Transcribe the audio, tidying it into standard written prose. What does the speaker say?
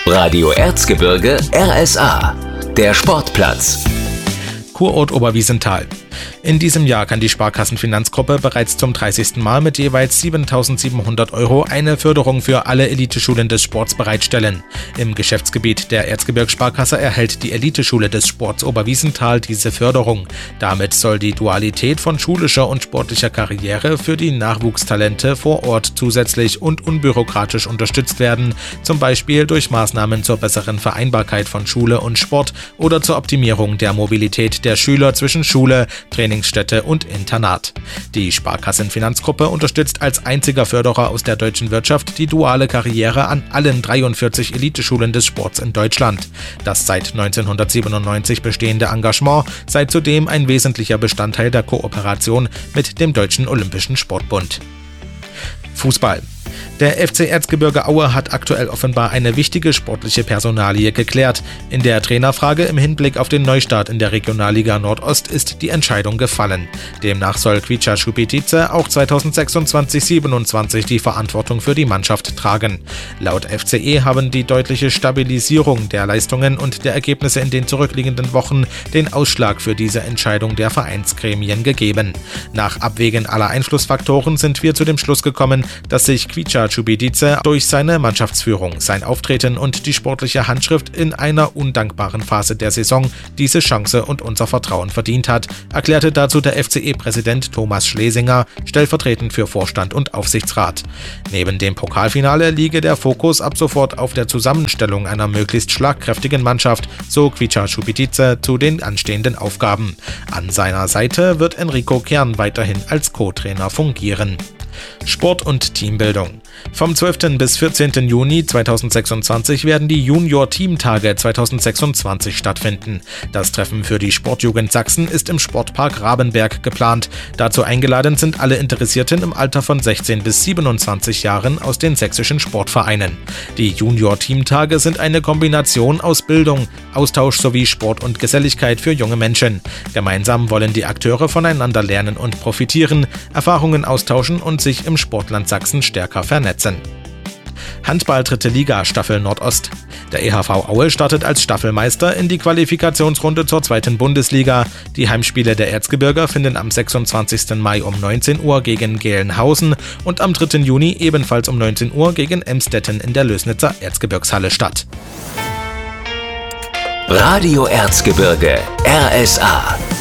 Radio Erzgebirge RSA, der Sportplatz. Kurort Oberwiesenthal. In diesem Jahr kann die Sparkassenfinanzgruppe bereits zum 30. Mal mit jeweils 7.700 € eine Förderung für alle Eliteschulen des Sports bereitstellen. Im Geschäftsgebiet der Erzgebirgssparkasse erhält die Eliteschule des Sports Oberwiesenthal diese Förderung. Damit soll die Dualität von schulischer und sportlicher Karriere für die Nachwuchstalente vor Ort zusätzlich und unbürokratisch unterstützt werden, zum Beispiel durch Maßnahmen zur besseren Vereinbarkeit von Schule und Sport oder zur Optimierung der Mobilität der Schüler zwischen Schule, Trainingsstätte und Internat. Die Sparkassenfinanzgruppe unterstützt als einziger Förderer aus der deutschen Wirtschaft die duale Karriere an allen 43 Eliteschulen des Sports in Deutschland. Das seit 1997 bestehende Engagement sei zudem ein wesentlicher Bestandteil der Kooperation mit dem Deutschen Olympischen Sportbund. Fußball. Der FC Erzgebirge Aue hat aktuell offenbar eine wichtige sportliche Personalie geklärt. In der Trainerfrage im Hinblick auf den Neustart in der Regionalliga Nordost ist die Entscheidung gefallen. Demnach soll Kvicha Šupitice auch 2026/27 die Verantwortung für die Mannschaft tragen. Laut FCE haben die deutliche Stabilisierung der Leistungen und der Ergebnisse in den zurückliegenden Wochen den Ausschlag für diese Entscheidung der Vereinsgremien gegeben. Nach Abwägen aller Einflussfaktoren sind wir zu dem Schluss gekommen, dass sich Kvicha Šupitice durch seine Mannschaftsführung, sein Auftreten und die sportliche Handschrift in einer undankbaren Phase der Saison diese Chance und unser Vertrauen verdient hat, erklärte dazu der FCE-Präsident Thomas Schlesinger, stellvertretend für Vorstand und Aufsichtsrat. Neben dem Pokalfinale liege der Fokus ab sofort auf der Zusammenstellung einer möglichst schlagkräftigen Mannschaft, so Kvicha Šupitice zu den anstehenden Aufgaben. An seiner Seite wird Enrico Kern weiterhin als Co-Trainer fungieren. Sport und Teambildung. Vom 12. bis 14. Juni 2026 werden die Junior-Teamtage 2026 stattfinden. Das Treffen für die Sportjugend Sachsen ist im Sportpark Rabenberg geplant. Dazu eingeladen sind alle Interessierten im Alter von 16 bis 27 Jahren aus den sächsischen Sportvereinen. Die Junior-Teamtage sind eine Kombination aus Bildung, Austausch sowie Sport und Geselligkeit für junge Menschen. Gemeinsam wollen die Akteure voneinander lernen und profitieren, Erfahrungen austauschen und sich im Sportland Sachsen stärker vernetzen. Handball 3. Liga Staffel Nordost. Der EHV Aue startet als Staffelmeister in die Qualifikationsrunde zur 2. Bundesliga. Die Heimspiele der Erzgebirger finden am 26. Mai um 19 Uhr gegen Gelnhausen und am 3. Juni ebenfalls um 19 Uhr gegen Emstetten in der Lößnitzer Erzgebirgshalle statt. Radio Erzgebirge RSA